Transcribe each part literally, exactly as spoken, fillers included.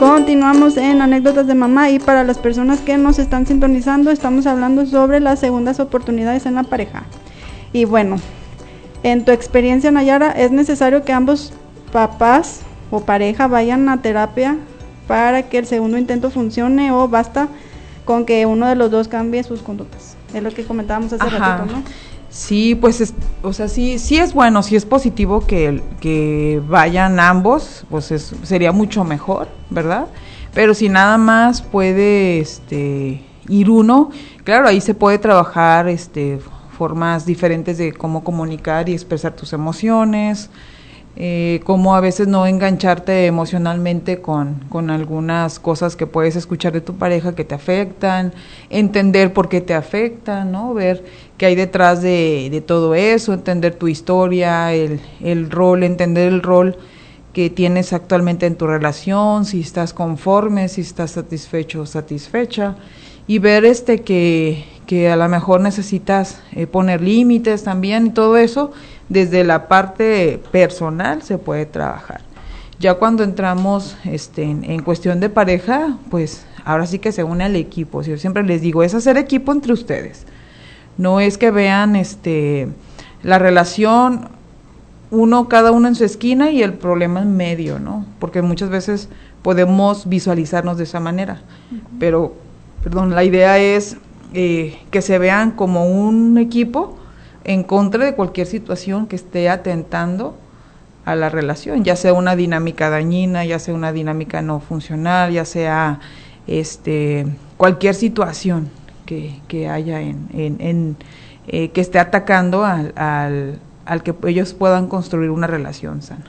Continuamos en Anécdotas de Mamá y para las personas que nos están sintonizando, estamos hablando sobre las segundas oportunidades en la pareja. Y bueno, en tu experiencia, Nayara, ¿es necesario que ambos papás o pareja vayan a terapia para que el segundo intento funcione o basta con que uno de los dos cambie sus conductas? Es lo que comentábamos hace Ajá. ratito, ¿no? Sí, pues, es, o sea, sí, sí es bueno, sí es positivo que, que vayan ambos, pues es, sería mucho mejor, ¿verdad? Pero si nada más puede, este, ir uno, claro, ahí se puede trabajar, este, formas diferentes de cómo comunicar y expresar tus emociones, eh, cómo a veces no engancharte emocionalmente con, con algunas cosas que puedes escuchar de tu pareja que te afectan, entender por qué te afectan, ¿no? Ver qué hay detrás de, de todo eso, entender tu historia, el, el rol, entender el rol que tienes actualmente en tu relación, si estás conforme, si estás satisfecho o satisfecha, y ver este que, que a lo mejor necesitas eh, poner límites también, y todo eso desde la parte personal se puede trabajar. Ya cuando entramos este, en, en cuestión de pareja, pues ahora sí que se une al equipo. Yo siempre les digo, es hacer equipo entre ustedes. No es que vean este la relación uno cada uno en su esquina y el problema en medio, ¿no? Porque muchas veces podemos visualizarnos de esa manera. Uh-huh. Pero, perdón, la idea es eh, que se vean como un equipo en contra de cualquier situación que esté atentando a la relación, ya sea una dinámica dañina, ya sea una dinámica no funcional, ya sea este cualquier situación que, que haya en, en, en eh, que esté atacando al, al, al que ellos puedan construir una relación sana.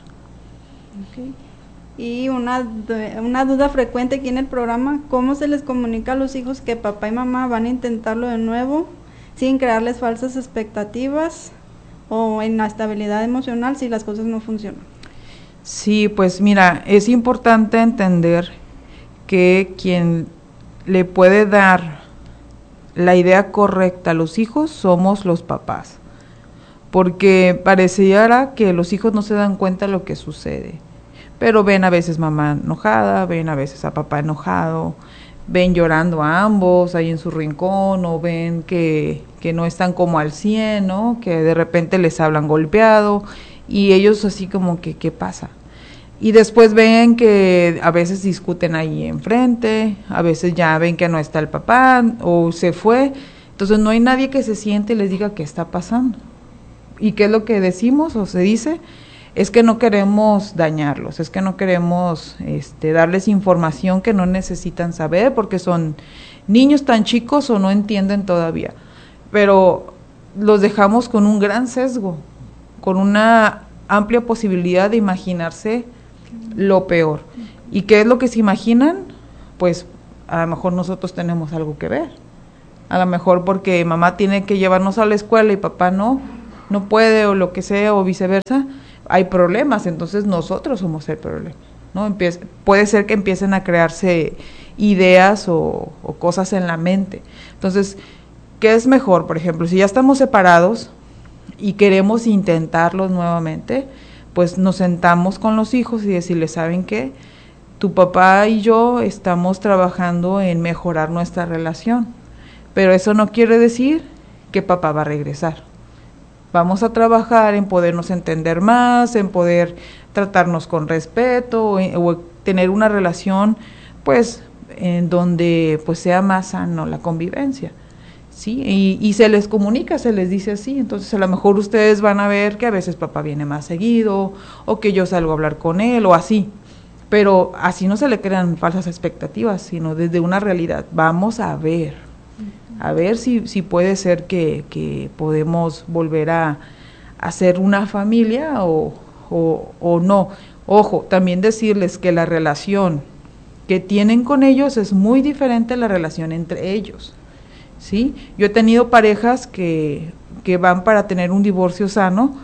Okay. Y una, una duda frecuente aquí en el programa, ¿cómo se les comunica a los hijos que papá y mamá van a intentarlo de nuevo sin crearles falsas expectativas o inestabilidad emocional si las cosas no funcionan? Sí, pues mira, es importante entender que quien le puede dar la idea correcta a los hijos somos los papás, porque pareciera que los hijos no se dan cuenta de lo que sucede, pero ven a veces mamá enojada, ven a veces a papá enojado, ven llorando a ambos ahí en su rincón, o ven que, que no están como al cien, ¿no? Que de repente les hablan golpeado, y ellos así como que, ¿qué pasa? Y después ven que a veces discuten ahí enfrente, a veces ya ven que no está el papá, o se fue, entonces no hay nadie que se siente y les diga qué está pasando. ¿Y qué es lo que decimos o se dice? Es que no queremos dañarlos, es que no queremos este, darles información que no necesitan saber porque son niños tan chicos o no entienden todavía. Pero los dejamos con un gran sesgo, con una amplia posibilidad de imaginarse lo peor. ¿Y qué es lo que se imaginan? Pues a lo mejor nosotros tenemos algo que ver. A lo mejor porque mamá tiene que llevarnos a la escuela y papá no, no puede o lo que sea o viceversa. Hay problemas, entonces nosotros somos el problema, ¿no? Empieza, puede ser que empiecen a crearse ideas o, o cosas en la mente. Entonces, ¿qué es mejor? Por ejemplo, si ya estamos separados y queremos intentarlos nuevamente, pues nos sentamos con los hijos y decirles, ¿saben qué? Tu papá y yo estamos trabajando en mejorar nuestra relación, pero eso no quiere decir que papá va a regresar. Vamos a trabajar en podernos entender más, en poder tratarnos con respeto o, o tener una relación, pues, en donde pues sea más sano la convivencia, ¿sí? Y, y se les comunica, se les dice así. Entonces a lo mejor ustedes van a ver que a veces papá viene más seguido o que yo salgo a hablar con él o así, pero así no se le crean falsas expectativas, sino desde una realidad. Vamos a ver. A ver si, si puede ser que, que podemos volver a, a ser una familia o, o, o no. Ojo, también decirles que la relación que tienen con ellos es muy diferente a la relación entre ellos, ¿sí? Yo he tenido parejas que, que van para tener un divorcio sano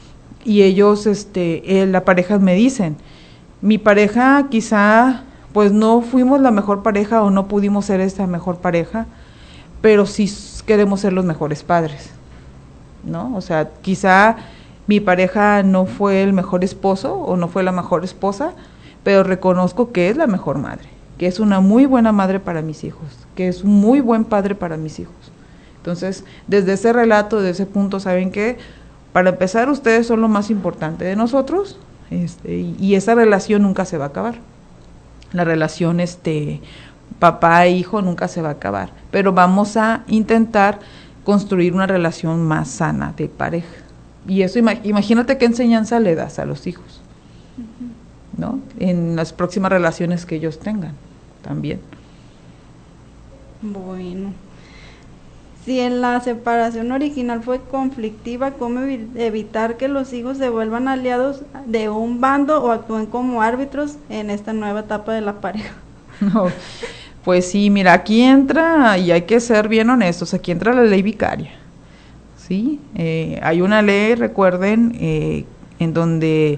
y ellos, este, eh, la pareja me dicen, mi pareja quizá, pues no fuimos la mejor pareja o no pudimos ser esta mejor pareja, pero sí queremos ser los mejores padres, ¿no? O sea, quizá mi pareja no fue el mejor esposo o no fue la mejor esposa, pero reconozco que es la mejor madre, que es una muy buena madre para mis hijos, que es un muy buen padre para mis hijos. Entonces, desde ese relato, desde ese punto, ¿saben qué? Para empezar, ustedes son lo más importante de nosotros, este, y, y esa relación nunca se va a acabar. La relación este, papá e hijo nunca se va a acabar, pero vamos a intentar construir una relación más sana de pareja. Y eso, imagínate qué enseñanza le das a los hijos, ¿no? En las próximas relaciones que ellos tengan también. Bueno, si en la separación original fue conflictiva, ¿cómo evitar que los hijos se vuelvan aliados de un bando o actúen como árbitros en esta nueva etapa de la pareja? No, pues sí, mira, aquí entra, y hay que ser bien honestos, aquí entra la ley vicaria, ¿sí? Eh, hay una ley, recuerden, eh, en donde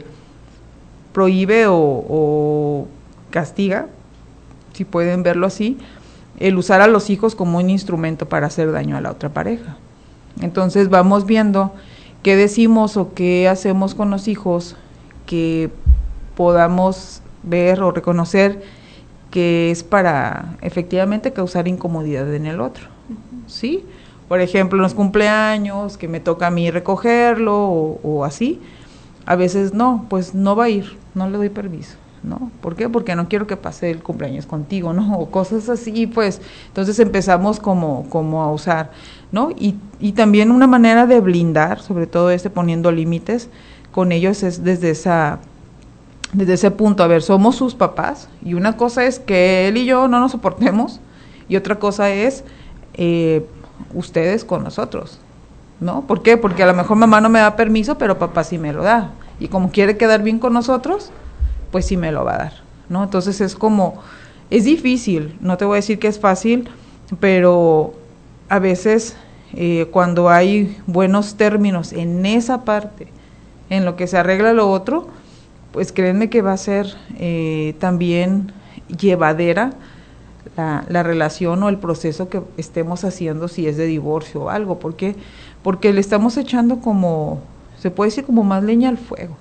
prohíbe o, o castiga, si pueden verlo así, el usar a los hijos como un instrumento para hacer daño a la otra pareja. Entonces vamos viendo qué decimos o qué hacemos con los hijos que podamos ver o reconocer que es para efectivamente causar incomodidad en el otro, ¿sí? Por ejemplo, en los cumpleaños, que me toca a mí recogerlo o, o así, a veces no, pues no va a ir, no le doy permiso, ¿no? ¿Por qué? Porque no quiero que pase el cumpleaños contigo, ¿no? O cosas así, pues, entonces empezamos como, como a usar, ¿no? Y, y también una manera de blindar, sobre todo este poniendo límites con ellos, es desde esa, desde ese punto, a ver, somos sus papás, y una cosa es que él y yo no nos soportemos, y otra cosa es eh, ustedes con nosotros, ¿no? ¿Por qué? Porque a lo mejor mamá no me da permiso, pero papá sí me lo da, y como quiere quedar bien con nosotros, pues sí me lo va a dar, ¿no? Entonces es como, es difícil, no te voy a decir que es fácil, pero a veces eh, cuando hay buenos términos en esa parte, en lo que se arregla lo otro, pues créanme que va a ser eh, también llevadera la, la relación o el proceso que estemos haciendo, si es de divorcio o algo. ¿Por qué? Porque le estamos echando como, se puede decir, como más leña al fuego.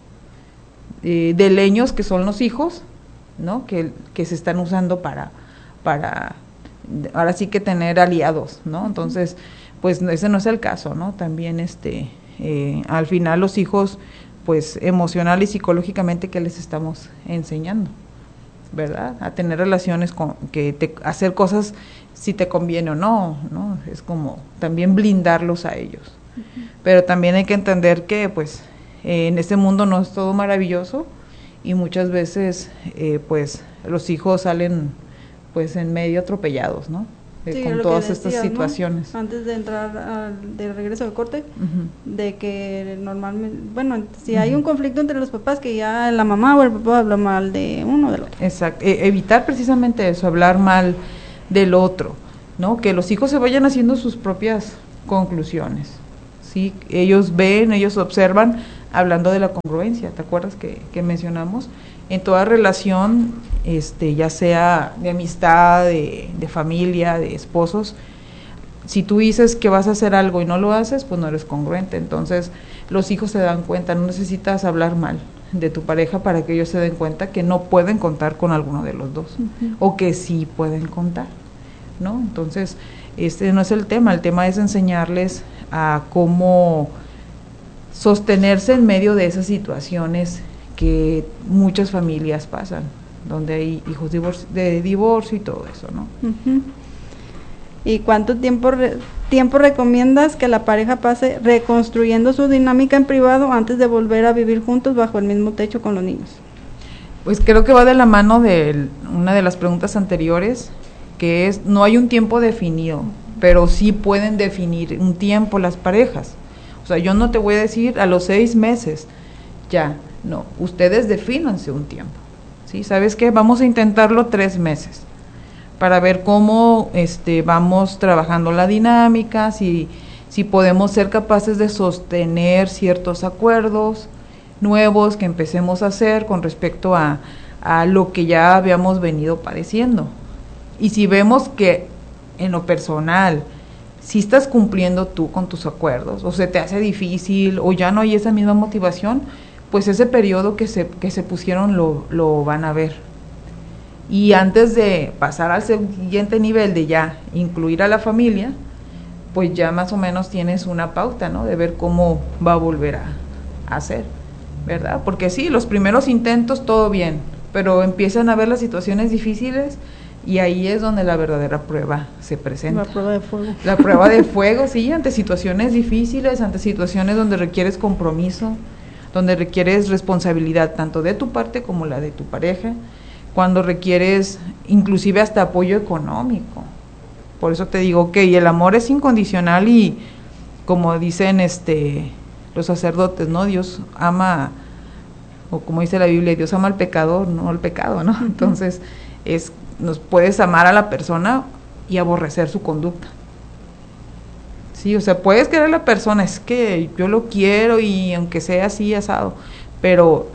Eh, de leños que son los hijos, ¿no? Que, que se están usando para, para, ahora sí que tener aliados, ¿no? Entonces, pues ese no es el caso, ¿no? También este, eh, al final los hijos, pues emocional y psicológicamente, ¿qué les estamos enseñando? ¿Verdad? A tener relaciones con, que te, hacer cosas si te conviene o no, ¿no? Es como también blindarlos a ellos. Uh-huh. Pero también hay que entender que, pues, Eh, en este mundo no es todo maravilloso y muchas veces eh, pues los hijos salen pues en medio atropellados, ¿no? Eh, sí, con todas decías, estas situaciones, ¿no? Antes de entrar al, de regreso al corte, uh-huh. de que normalmente, bueno, si uh-huh. hay un conflicto entre los papás, que ya la mamá o el papá habla mal de uno o del otro. Exacto, eh, evitar precisamente eso, hablar mal del otro, ¿no? Que los hijos se vayan haciendo sus propias conclusiones, ¿sí? Ellos ven, ellos observan, hablando de la congruencia, ¿te acuerdas que, que mencionamos? En toda relación, este, ya sea de amistad, de, de familia, de esposos, si tú dices que vas a hacer algo y no lo haces, pues no eres congruente. Entonces, los hijos se dan cuenta, no necesitas hablar mal de tu pareja para que ellos se den cuenta que no pueden contar con alguno de los dos, uh-huh. o que sí pueden contar, ¿no? Entonces, este no es el tema, el tema es enseñarles a cómo sostenerse en medio de esas situaciones que muchas familias pasan, donde hay hijos divorcio, de divorcio y todo eso, ¿no? Uh-huh. ¿Y cuánto tiempo re, tiempo recomiendas que la pareja pase reconstruyendo su dinámica en privado antes de volver a vivir juntos bajo el mismo techo con los niños? Pues creo que va de la mano de una de las preguntas anteriores, que es, no hay un tiempo definido, pero sí pueden definir un tiempo las parejas. O sea, yo no te voy a decir a los seis meses, ya, no, ustedes defínanse un tiempo, ¿sí? ¿Sabes qué? Vamos a intentarlo tres meses, para ver cómo este, vamos trabajando la dinámica, si, si podemos ser capaces de sostener ciertos acuerdos nuevos que empecemos a hacer con respecto a, a lo que ya habíamos venido padeciendo. Y si vemos que en lo personal, si estás cumpliendo tú con tus acuerdos, o se te hace difícil, o ya no hay esa misma motivación, pues ese periodo que se, que se pusieron lo, lo van a ver. Y antes de pasar al siguiente nivel de ya incluir a la familia, pues ya más o menos tienes una pauta, ¿no? De ver cómo va a volver a, a hacer, ¿verdad? Porque sí, los primeros intentos todo bien, pero empiezan a ver las situaciones difíciles y ahí es donde la verdadera prueba se presenta. La prueba de fuego. La prueba de fuego, sí, ante situaciones difíciles, ante situaciones donde requieres compromiso, donde requieres responsabilidad tanto de tu parte como la de tu pareja, cuando requieres inclusive hasta apoyo económico. Por eso te digo que okay, el amor es incondicional y como dicen este los sacerdotes, ¿no? Dios ama, o como dice la Biblia, Dios ama al pecador, no al pecado, ¿no? Uh-huh. Entonces, es nos puedes amar a la persona y aborrecer su conducta. Sí, o sea, puedes querer a la persona, es que yo lo quiero y aunque sea así asado, pero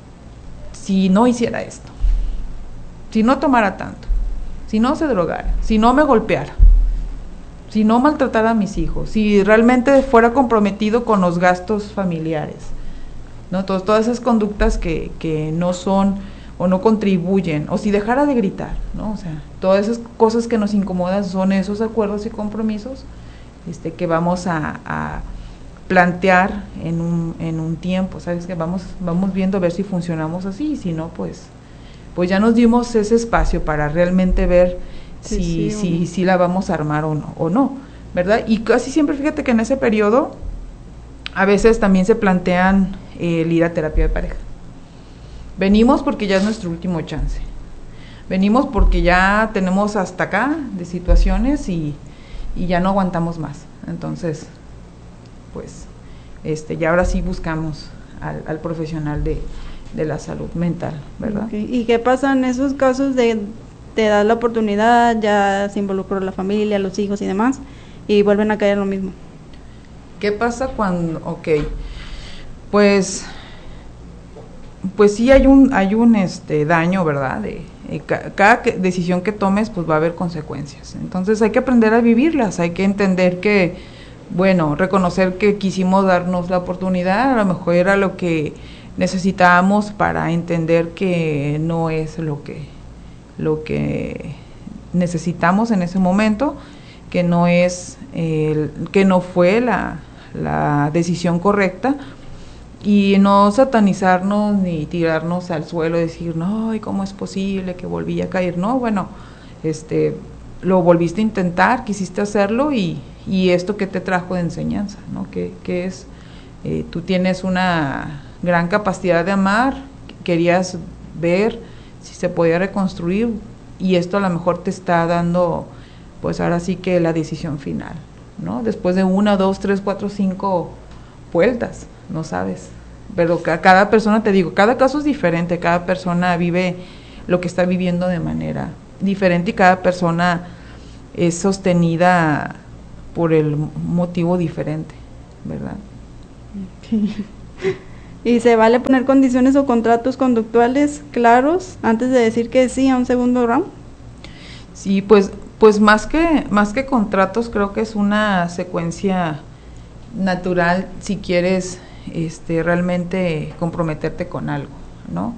si no hiciera esto, si no tomara tanto, si no se drogara, si no me golpeara, si no maltratara a mis hijos, si realmente fuera comprometido con los gastos familiares, ¿no? Todas, todas esas conductas que, que no son o no contribuyen, o si dejara de gritar, ¿no? O sea, todas esas cosas que nos incomodan son esos acuerdos y compromisos este, que vamos a, a plantear en un, en un tiempo, ¿sabes? Que vamos, vamos viendo a ver si funcionamos así, y si no, pues, pues ya nos dimos ese espacio para realmente ver si, sí, sí, si, si la vamos a armar o no, o no, ¿verdad? Y casi siempre, fíjate que en ese periodo, a veces también se plantean eh, el ir a terapia de pareja. Venimos porque ya es nuestro último chance. Venimos porque ya tenemos hasta acá de situaciones y, y ya no aguantamos más. Entonces, pues, este, ya ahora sí buscamos al, al profesional de, de la salud mental, ¿verdad? Okay. ¿Y qué pasa en esos casos de te das la oportunidad, ya se involucró la familia, los hijos y demás, y vuelven a caer en lo mismo? ¿Qué pasa cuando, ok, pues... pues sí hay un hay un este daño, ¿verdad? De, de ca, cada que, decisión que tomes pues va a haber consecuencias. Entonces hay que aprender a vivirlas, hay que entender que, bueno, reconocer que quisimos darnos la oportunidad, a lo mejor era lo que necesitábamos para entender que no es lo que lo que necesitamos en ese momento, que no es el, que no fue la la decisión correcta. Y no satanizarnos ni tirarnos al suelo y decir, no, ¿y cómo es posible que volví a caer? No, bueno, este, lo volviste a intentar, quisiste hacerlo y, y esto que te trajo de enseñanza, ¿no? Que, que es, eh, tú tienes una gran capacidad de amar, querías ver si se podía reconstruir y esto a lo mejor te está dando, pues ahora sí que la decisión final, ¿no? Después de una, dos, tres, cuatro, cinco vueltas. No sabes, pero cada persona, te digo, cada caso es diferente, cada persona vive lo que está viviendo de manera diferente y cada persona es sostenida por el motivo diferente, ¿verdad? Okay. ¿Y se vale poner condiciones o contratos conductuales claros antes de decir que sí a un segundo round? Sí, pues, pues más que, más que contratos, creo que es una secuencia natural si quieres este realmente comprometerte con algo, ¿no?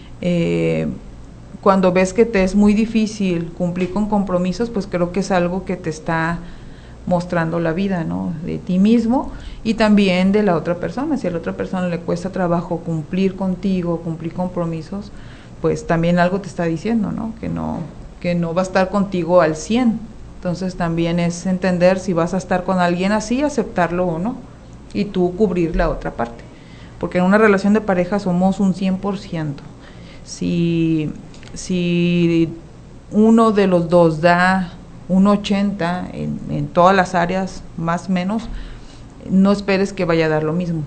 Eh, cuando ves que te es muy difícil cumplir con compromisos, pues creo que es algo que te está mostrando la vida, ¿no? De ti mismo y también de la otra persona. Si a la otra persona le cuesta trabajo cumplir contigo, cumplir compromisos, pues también algo te está diciendo, ¿no? Que no, que no va a estar contigo al cien. Entonces también es entender si vas a estar con alguien así, aceptarlo o no. Y tú cubrir la otra parte, porque en una relación de pareja somos un cien por ciento. Si, si uno de los dos da un ochenta en, en todas las áreas, más o menos, no esperes que vaya a dar lo mismo.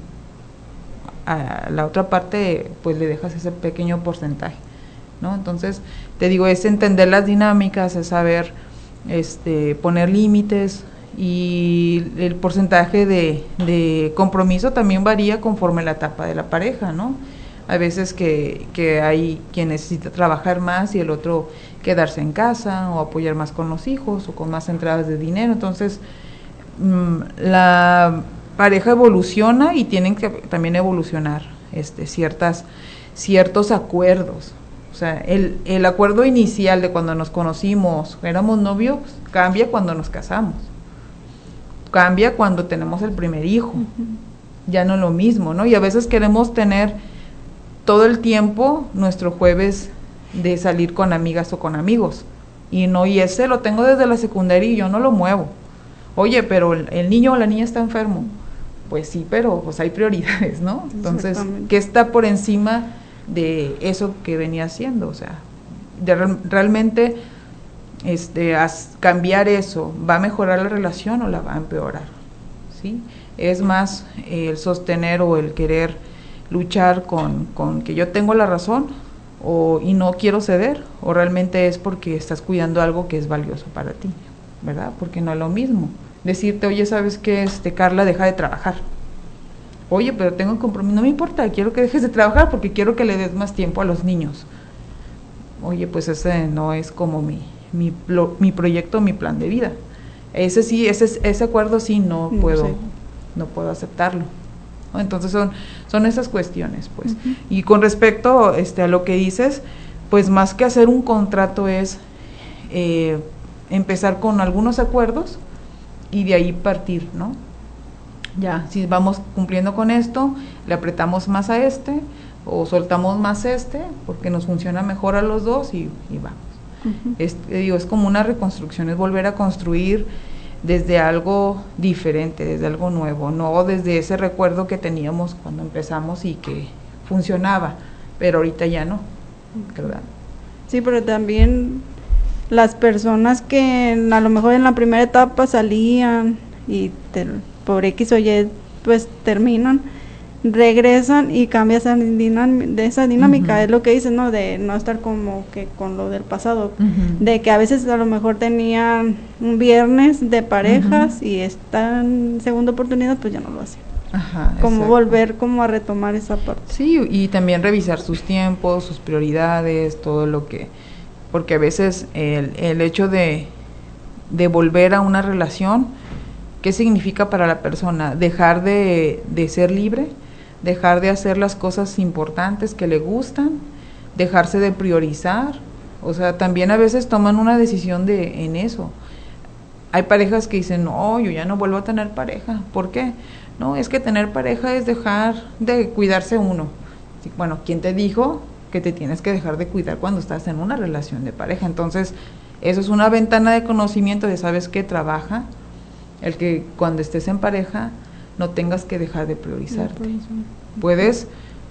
A la otra parte, pues le dejas ese pequeño porcentaje, ¿no? Entonces, te digo, es entender las dinámicas, es saber este, poner límites, y el porcentaje de, de compromiso también varía conforme la etapa de la pareja, ¿no? Hay veces que, que hay quien necesita trabajar más y el otro quedarse en casa o apoyar más con los hijos o con más entradas de dinero. Entonces, mmm, la pareja evoluciona y tienen que también evolucionar este, ciertas, ciertos acuerdos. O sea, el, el acuerdo inicial de cuando nos conocimos, éramos novios, cambia cuando nos casamos. Cambia cuando tenemos el primer hijo. Uh-huh. Ya no es lo mismo, ¿no? Y a veces queremos tener todo el tiempo nuestro jueves de salir con amigas o con amigos. Y no, y ese lo tengo desde la secundaria y yo no lo muevo. Oye, pero el, el niño o la niña está enfermo. Pues sí, pero pues hay prioridades, ¿no? Entonces, ¿qué está por encima de eso que venía haciendo? O sea, de, realmente este, as, cambiar eso, ¿va a mejorar la relación o la va a empeorar? ¿Sí? Es más eh, el sostener o el querer luchar con, con que yo tengo la razón o, y no quiero ceder, o realmente es porque estás cuidando algo que es valioso para ti, ¿verdad? Porque no es lo mismo decirte, oye, ¿sabes qué? Este, Carla, deja de trabajar. Oye, pero tengo un compromiso, no me importa, quiero que dejes de trabajar porque quiero que le des más tiempo a los niños. Oye, pues ese no es como mi, mi, lo, mi proyecto, mi plan de vida. Ese sí, ese, ese acuerdo sí no, no puedo, sé. no puedo aceptarlo. ¿No? Entonces son, son esas cuestiones, pues. Uh-huh. Y con respecto este, a lo que dices, pues más que hacer un contrato es eh, empezar con algunos acuerdos y de ahí partir, ¿no? Ya, si vamos cumpliendo con esto, le apretamos más a este o soltamos más este porque nos funciona mejor a los dos y, y vamos. Uh-huh. Es, digo, es como una reconstrucción, es volver a construir desde algo diferente, desde algo nuevo, no desde ese recuerdo que teníamos cuando empezamos y que funcionaba, pero ahorita ya no, ¿verdad? Sí, pero también las personas que a lo mejor en la primera etapa salían y te, por X o Y pues terminan, regresan y cambia esa dinam- de esa dinámica, uh-huh. Es lo que dicen, ¿no? De no estar como que con lo del pasado, uh-huh. De que a veces a lo mejor tenían un viernes de parejas, uh-huh. Y esta segunda oportunidad pues ya no lo hacen. Ajá, como exacto. Volver como a retomar esa parte. Sí, y también revisar sus tiempos, sus prioridades, todo lo que, porque a veces el, el hecho de, de volver a una relación, ¿qué significa para la persona? Dejar de, de ser libre, dejar de hacer las cosas importantes que le gustan, dejarse de priorizar, o sea, también a veces toman una decisión de en eso. Hay parejas que dicen, no, yo ya no vuelvo a tener pareja, ¿por qué? No, es que tener pareja es dejar de cuidarse uno. Bueno, ¿quién te dijo que te tienes que dejar de cuidar cuando estás en una relación de pareja? Entonces, eso es una ventana de conocimiento de, ¿sabes qué? Trabaja el que cuando estés en pareja no tengas que dejar de priorizarte. Puedes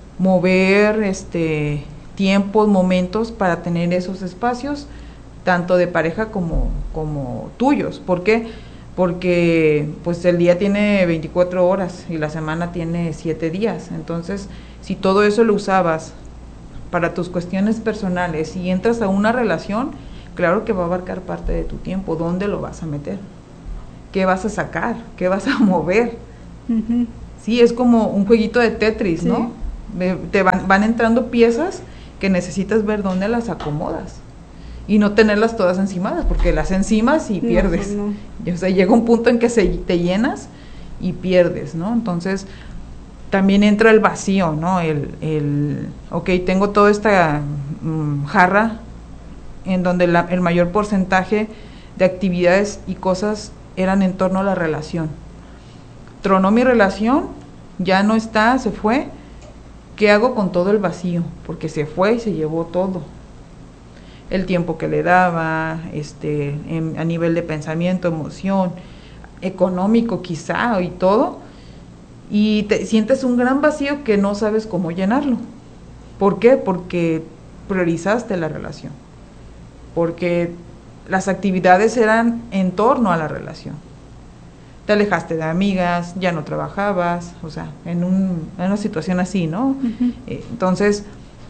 mover este tiempos, momentos para tener esos espacios, tanto de pareja como, como tuyos. ¿Por qué? Porque pues el día tiene veinticuatro horas y la semana tiene siete días. Entonces, si todo eso lo usabas para tus cuestiones personales y entras a una relación, claro que va a abarcar parte de tu tiempo. ¿Dónde lo vas a meter? ¿Qué vas a sacar? ¿Qué vas a mover? Uh-huh. Sí, es como un jueguito de Tetris, sí. ¿No? Te van, van entrando piezas que necesitas ver dónde las acomodas y no tenerlas todas encimadas, porque las encimas y pierdes. No, no. Y, o sea, llega un punto en que se, te llenas y pierdes, ¿no? Entonces, también entra el vacío, ¿no? El, el ok, tengo toda esta um, jarra en donde la, el mayor porcentaje de actividades y cosas eran en torno a la relación. Tronó mi relación, ya no está, se fue. ¿Qué hago con todo el vacío? Porque se fue y se llevó todo. El tiempo que le daba, este, en, a nivel de pensamiento, emoción, económico quizá y todo, y te sientes un gran vacío que no sabes cómo llenarlo. ¿Por qué? Porque priorizaste la relación, porque las actividades eran en torno a la relación. Te alejaste de amigas, ya no trabajabas, o sea, en, un, en una situación así, ¿no? Uh-huh. Eh, entonces,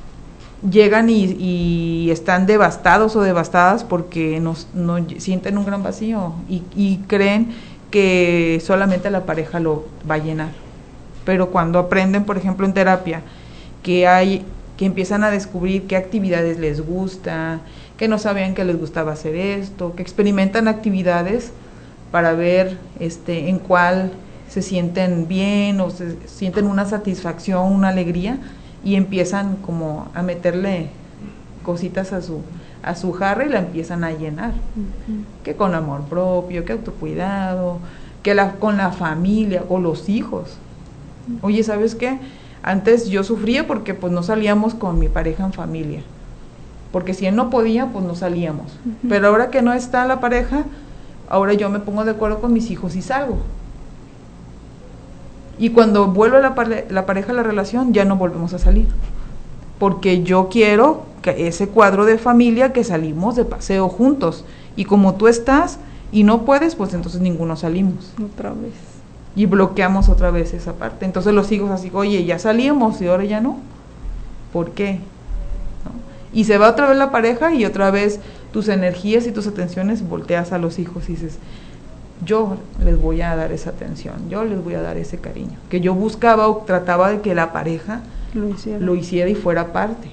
llegan y, y están devastados o devastadas porque nos, no, sienten un gran vacío y, y creen que solamente la pareja lo va a llenar. Pero cuando aprenden, por ejemplo, en terapia, que hay, que empiezan a descubrir qué actividades les gusta, que no sabían que les gustaba hacer esto, que experimentan actividades para ver este en cuál se sienten bien o se sienten una satisfacción, una alegría y empiezan como a meterle cositas a su a su jarra y la empiezan a llenar, uh-huh. que con amor propio, que autocuidado, que la, con la familia o los hijos. Uh-huh. Oye, ¿sabes qué? Antes yo sufría porque pues no salíamos con mi pareja en familia, porque si él no podía, pues no salíamos, uh-huh. pero ahora que no está la pareja, ahora yo me pongo de acuerdo con mis hijos y salgo. Y cuando vuelve la, pare- la pareja a la relación, ya no volvemos a salir, porque yo quiero que ese cuadro de familia que salimos de paseo juntos, y como tú estás y no puedes, pues entonces ninguno salimos. Otra vez. Y bloqueamos otra vez esa parte. Entonces los hijos así, oye, ya salíamos y ahora ya no. ¿Por qué? ¿No? Y se va otra vez la pareja y otra vez tus energías y tus atenciones volteas a los hijos y dices, yo les voy a dar esa atención, yo les voy a dar ese cariño, que yo buscaba o trataba de que la pareja lo hiciera, lo hiciera y fuera parte.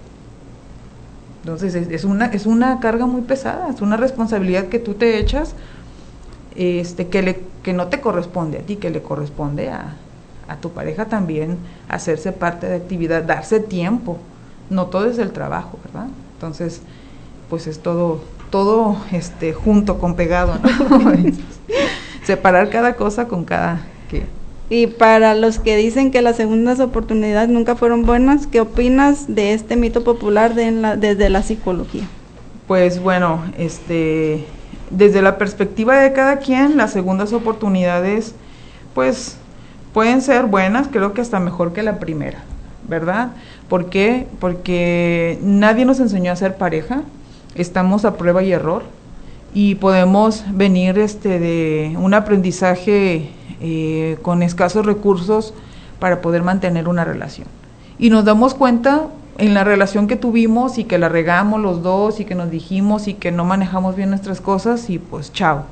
Entonces es, es una es una carga muy pesada, es una responsabilidad que tú te echas, este que le que no te corresponde a ti, que le corresponde a, a tu pareja también hacerse parte de actividad, darse tiempo. No todo es el trabajo, ¿verdad? Entonces, pues es todo todo este junto con pegado, ¿no? Separar cada cosa con cada que. Y para los que dicen que las segundas oportunidades nunca fueron buenas, ¿qué opinas de este mito popular de la, desde la psicología? Pues bueno, este, desde la perspectiva de cada quien, las segundas oportunidades, pues, pueden ser buenas, creo que hasta mejor que la primera, ¿verdad? ¿Por qué? Porque nadie nos enseñó a ser pareja, estamos a prueba y error, y podemos venir este, de un aprendizaje Eh, con escasos recursos para poder mantener una relación. Y nos damos cuenta en la relación que tuvimos y que la regamos los dos y que nos dijimos y que no manejamos bien nuestras cosas y pues chao.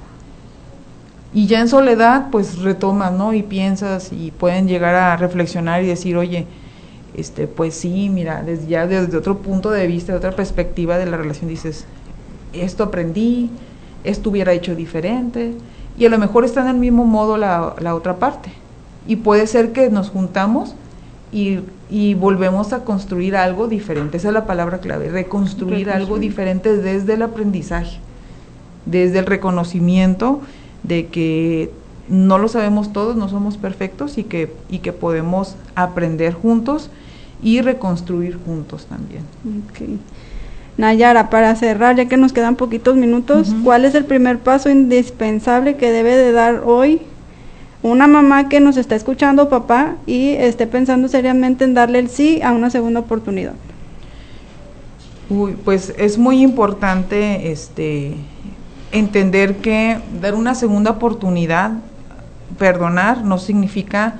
Y ya en soledad pues retomas, ¿no? Y piensas y pueden llegar a reflexionar y decir, oye, este pues sí, mira, desde ya desde otro punto de vista, de otra perspectiva de la relación dices, esto aprendí, esto hubiera hecho diferente. Y a lo mejor está en el mismo modo la, la otra parte. Y puede ser que nos juntamos y, y volvemos a construir algo diferente. Esa es la palabra clave, reconstruir, reconstruir algo diferente desde el aprendizaje, desde el reconocimiento de que no lo sabemos todos, no somos perfectos y que, y que podemos aprender juntos y reconstruir juntos también. Okay. Nayara, para cerrar, ya que nos quedan poquitos minutos, uh-huh. ¿cuál es el primer paso indispensable que debe de dar hoy una mamá que nos está escuchando, papá, y esté pensando seriamente en darle el sí a una segunda oportunidad? Uy, pues es muy importante este, entender que dar una segunda oportunidad, perdonar, no significa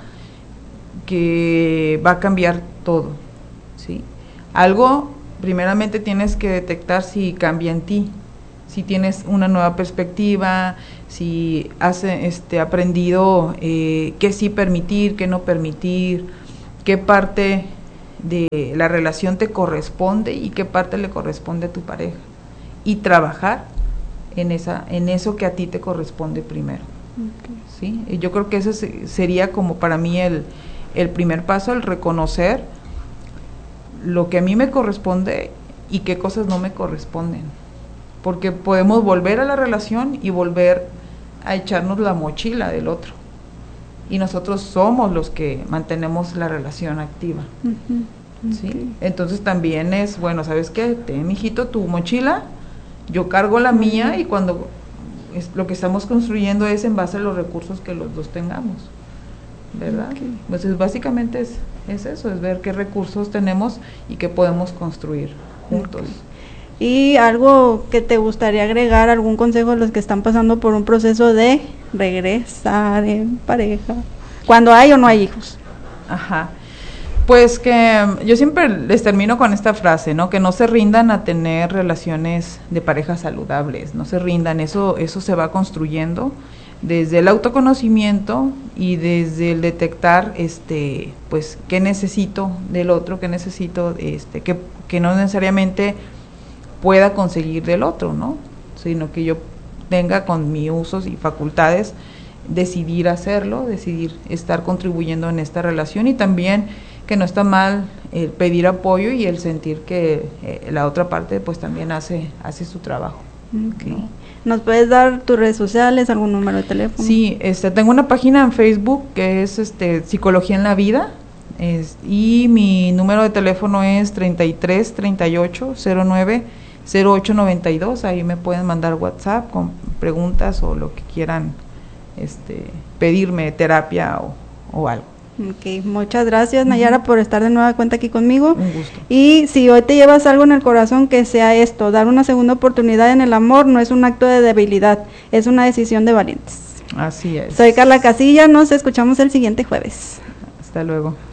que va a cambiar todo, ¿sí? Algo primeramente tienes que detectar si cambia en ti, si tienes una nueva perspectiva, si has este, aprendido eh, qué sí permitir, qué no permitir, qué parte de la relación te corresponde y qué parte le corresponde a tu pareja. Y trabajar en, esa, en eso que a ti te corresponde primero. Okay. ¿Sí? Y yo creo que ese sería como para mí el, el primer paso, el reconocer lo que a mí me corresponde y qué cosas no me corresponden, porque podemos volver a la relación y volver a echarnos la mochila del otro, y nosotros somos los que mantenemos la relación activa. Uh-huh. ¿Sí? Okay. Entonces también es, bueno, ¿sabes qué? Ten, mijito, tu mochila, yo cargo la uh-huh. mía, y cuando es, lo que estamos construyendo es en base a los recursos que los dos tengamos, ¿verdad? Okay. Entonces básicamente es, es eso, es ver qué recursos tenemos y qué podemos construir juntos. Okay. Y algo que te gustaría agregar, algún consejo a los que están pasando por un proceso de regresar en pareja, cuando hay o no hay hijos. Ajá, pues que yo siempre les termino con esta frase, ¿no? Que no se rindan a tener relaciones de pareja saludables, no se rindan, eso, eso se va construyendo desde el autoconocimiento y desde el detectar este pues qué necesito del otro, qué necesito este que, que no necesariamente pueda conseguir del otro, ¿no? Sino que yo tenga con mis usos y facultades decidir hacerlo, decidir estar contribuyendo en esta relación, y también que no está mal el pedir apoyo y el sentir que eh, la otra parte pues también hace, hace su trabajo. Okay. ¿No? ¿Nos puedes dar tus redes sociales, algún número de teléfono? Sí, este, tengo una página en Facebook que es este, Psicología en la Vida, es, y mi número de teléfono es treinta y tres, treinta y ocho, cero nueve, cero ocho noventa y dos. Ahí me pueden mandar WhatsApp con preguntas o lo que quieran, este, pedirme terapia o, o algo. Ok, muchas gracias, Nayara, uh-huh, por estar de nueva cuenta aquí conmigo. Un gusto. Y si hoy te llevas algo en el corazón, que sea esto: dar una segunda oportunidad en el amor no es un acto de debilidad, es una decisión de valientes. Así es. Soy Carla Casilla, nos escuchamos el siguiente jueves. Hasta luego.